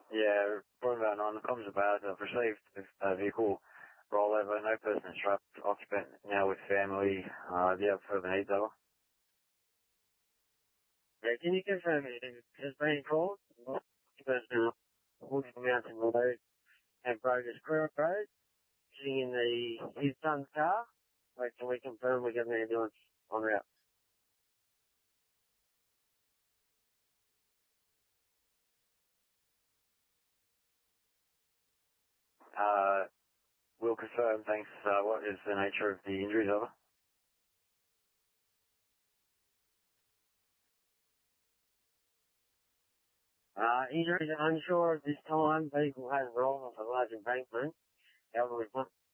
Yeah, reporting about 9. The comms about I've received a vehicle rollover, no person strapped, occupant now with family. Do you have further needs, over? Yeah, can you confirm it has been called? Person walking Mountain Road and Brokers Creek Road, sitting in his son's car. Like, can we confirm we got an ambulance en route? We'll confirm, thanks. What is the nature of the injuries, over? Injuries are unsure at this time. Vehicle has rolled off a large embankment. However, we've not